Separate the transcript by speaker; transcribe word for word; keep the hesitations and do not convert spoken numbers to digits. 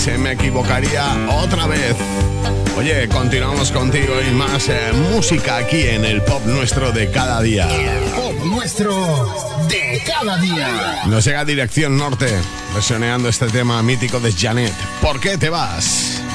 Speaker 1: se me equivocaría otra vez. Oye, continuamos contigo y más eh, música aquí en el pop nuestro de cada día.
Speaker 2: El pop nuestro de cada día.
Speaker 1: Nos llega Dirección Norte, versioneando este tema mítico de Janet. ¿Por qué te vas?